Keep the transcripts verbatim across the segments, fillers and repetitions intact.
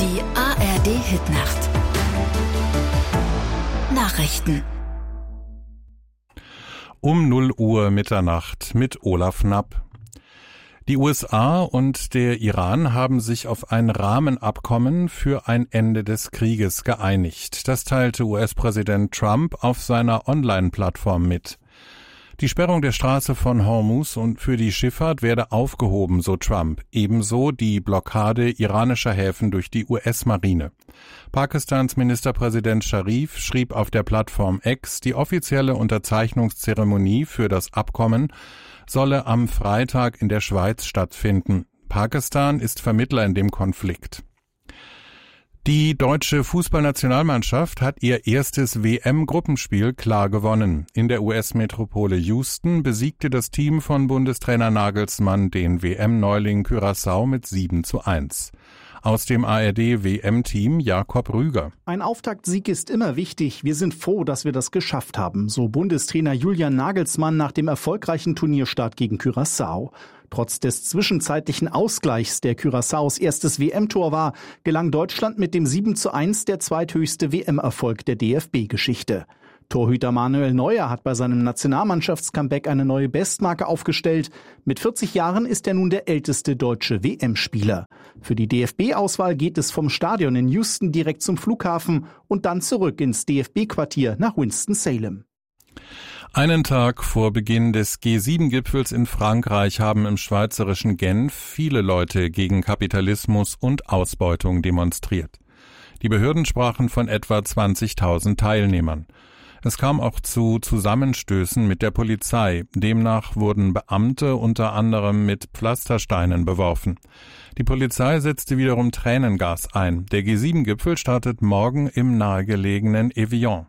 Die A R D-Hitnacht. Nachrichten. Um null Uhr Mitternacht mit Olaf Knapp. Die U S A und der Iran haben sich auf ein Rahmenabkommen für ein Ende des Krieges geeinigt. Das teilte U S-Präsident Trump auf seiner Online-Plattform mit. Die Sperrung der Straße von Hormuz und für die Schifffahrt werde aufgehoben, so Trump. Ebenso die Blockade iranischer Häfen durch die U S-Marine. Pakistans Ministerpräsident Sharif schrieb auf der Plattform X, die offizielle Unterzeichnungszeremonie für das Abkommen solle am Freitag in der Schweiz stattfinden. Pakistan ist Vermittler in dem Konflikt. Die deutsche Fußballnationalmannschaft hat ihr erstes W M-Gruppenspiel klar gewonnen. In der U S-Metropole Houston besiegte das Team von Bundestrainer Nagelsmann den W M-Neuling Curaçao mit sieben zu eins. Aus dem A R D-W M-Team Jakob Rüger. Ein Auftaktsieg ist immer wichtig. Wir sind froh, dass wir das geschafft haben, so Bundestrainer Julian Nagelsmann nach dem erfolgreichen Turnierstart gegen Curaçao. Trotz des zwischenzeitlichen Ausgleichs, der Curaçaos erstes W M-Tor war, gelang Deutschland mit dem sieben zu eins der zweithöchste W M-Erfolg der D F B-Geschichte. Torhüter Manuel Neuer hat bei seinem Nationalmannschafts-Comeback eine neue Bestmarke aufgestellt. Mit vierzig Jahren ist er nun der älteste deutsche W M-Spieler. Für die D F B-Auswahl geht es vom Stadion in Houston direkt zum Flughafen und dann zurück ins D F B-Quartier nach Winston-Salem. Einen Tag vor Beginn des G sieben Gipfels in Frankreich haben im schweizerischen Genf viele Leute gegen Kapitalismus und Ausbeutung demonstriert. Die Behörden sprachen von etwa zwanzigtausend Teilnehmern. Es kam auch zu Zusammenstößen mit der Polizei. Demnach wurden Beamte unter anderem mit Pflastersteinen beworfen. Die Polizei setzte wiederum Tränengas ein. Der G sieben Gipfel startet morgen im nahegelegenen Evian.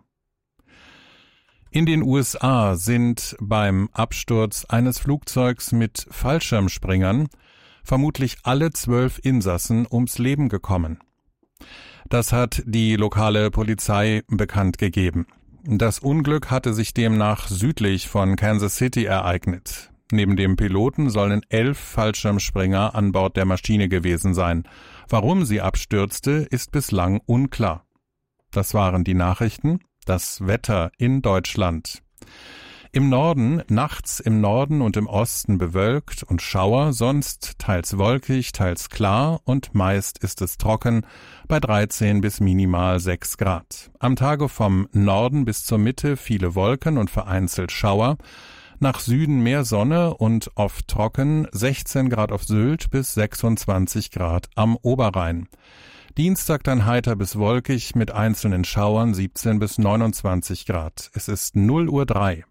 In den U S A sind beim Absturz eines Flugzeugs mit Fallschirmspringern vermutlich alle zwölf Insassen ums Leben gekommen. Das hat die lokale Polizei bekannt gegeben. Das Unglück hatte sich demnach südlich von Kansas City ereignet. Neben dem Piloten sollen elf Fallschirmspringer an Bord der Maschine gewesen sein. Warum sie abstürzte, ist bislang unklar. Das waren die Nachrichten. Das Wetter in Deutschland. Im Norden, nachts im Norden und im Osten bewölkt und Schauer, sonst teils wolkig, teils klar und meist ist es trocken bei dreizehn bis minimal sechs Grad. Am Tage vom Norden bis zur Mitte viele Wolken und vereinzelt Schauer. Nach Süden mehr Sonne und oft trocken, sechzehn Grad auf Sylt bis sechsundzwanzig Grad am Oberrhein. Dienstag dann heiter bis wolkig mit einzelnen Schauern siebzehn bis neunundzwanzig Grad. Es ist null Uhr drei.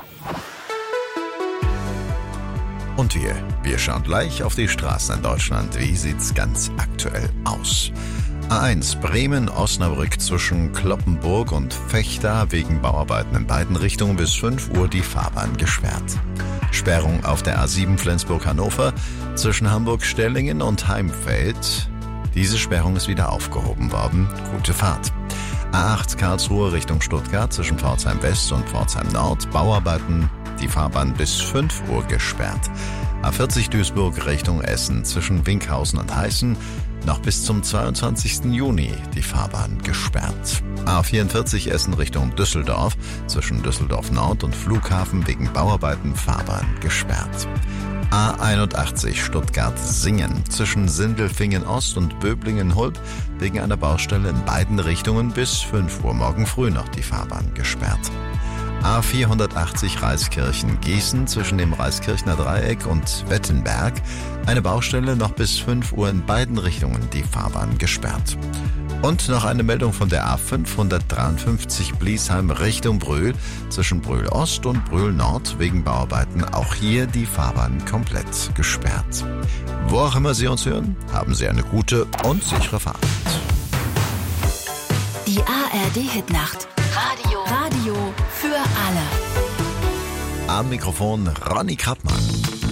Und wir, wir schauen gleich auf die Straßen in Deutschland. Wie sieht's ganz aktuell aus? A eins Bremen, Osnabrück zwischen Cloppenburg und Vechta wegen Bauarbeiten in beiden Richtungen bis fünf Uhr die Fahrbahn gesperrt. Sperrung auf der A sieben Flensburg-Hannover zwischen Hamburg-Stellingen und Heimfeld. Diese Sperrung ist wieder aufgehoben worden. Gute Fahrt. A acht Karlsruhe Richtung Stuttgart zwischen Pforzheim West und Pforzheim Nord. Bauarbeiten, die Fahrbahn bis fünf Uhr gesperrt. A vierzig Duisburg Richtung Essen zwischen Winkhausen und Heißen. Noch bis zum zweiundzwanzigsten Juni die Fahrbahn gesperrt. A vierundvierzig Essen Richtung Düsseldorf zwischen Düsseldorf Nord und Flughafen wegen Bauarbeiten Fahrbahn gesperrt. A einundachtzig Stuttgart-Singen zwischen Sindelfingen Ost und Böblingen-Hulb wegen einer Baustelle in beiden Richtungen bis fünf Uhr morgen früh noch die Fahrbahn gesperrt. A vierhundertachtzig Reiskirchen-Gießen zwischen dem Reiskirchner Dreieck und Wettenberg eine Baustelle noch bis fünf Uhr in beiden Richtungen die Fahrbahn gesperrt. Und noch eine Meldung von der A fünfhundertdreiundfünfzig Bliesheim Richtung Brühl zwischen Brühl Ost und Brühl Nord wegen Bauarbeiten auch hier die Fahrbahn komplett gesperrt. Wo auch immer Sie uns hören, haben Sie eine gute und sichere Fahrt. Die A R D-Hitnacht. Radio. Radio für alle. Am Mikrofon Ronny Krappmann.